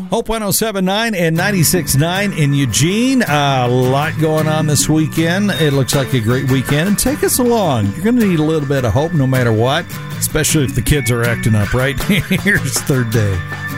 Hope 107.9 and 96.9 in Eugene. A lot going on this weekend. It looks like a great weekend. And take us along. You're going to need a little bit of hope no matter what, especially if the kids are acting up, right? Here's Third Day.